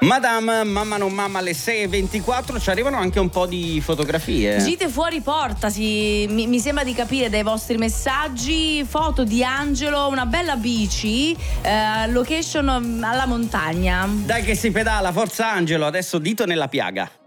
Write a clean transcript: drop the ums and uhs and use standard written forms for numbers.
Madame, mamma non mamma, alle 6:24 ci arrivano anche un po' di fotografie. Gite fuori portasi, mi sembra di capire dai vostri messaggi, foto di Angelo, una bella bici, location alla montagna. Dai che si pedala, forza Angelo, adesso dito nella piaga.